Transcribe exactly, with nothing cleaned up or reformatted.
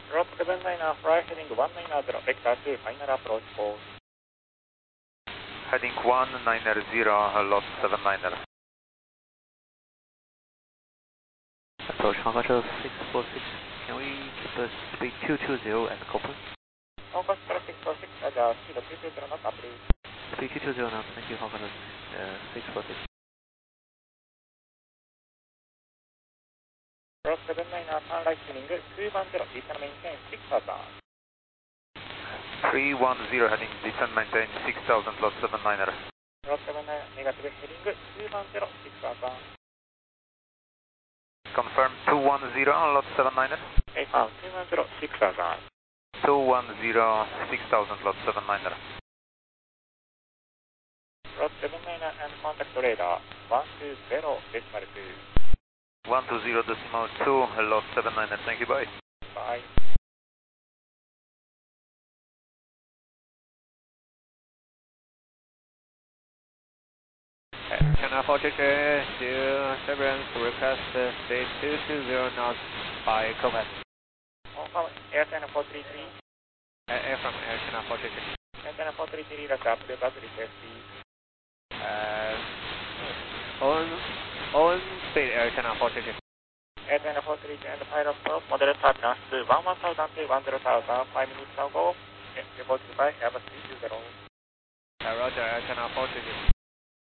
Drop seven niner, fly heading one nine zero, vector two, final approach pause. Heading one nine zero, lost seven niner. Approach Hong Kong six four six, can we keep the speed two two zero and couple? Hong Kong six four six, Roger, speed two two zero knots, please. Speed two two zero knots, thank you, Hong Kong uh, six four six. Drop seven niner, sunrise tuning two one zero, descend maintain six thousand. three one zero, heading descend maintain six thousand, lost seven niner. Drop seven niner, negative heading two one zero, six thousand. Confirm two one zero, lost seven niner. Confirm two one zero, six thousand. two one zero, six thousand, lost seven niner. Drop seven niner and contact radar one two zero decimal two. one two zero decimal two, lost seven niner, thank you, bye. Bye. China four J J, Dear Severance, request speed two two zero knots by Copac. Hong Kong, Air China four three three. Air from Air China four J J. Air China four three three, that's up to bus request speed. Uh, on, on speed Air China four J J. Air China four three three and pilot stop, moderate turbulence to one one thousand to one zero thousand, five minutes ago. Report to by Airbus three two zero. Uh, Roger, Air China four J J.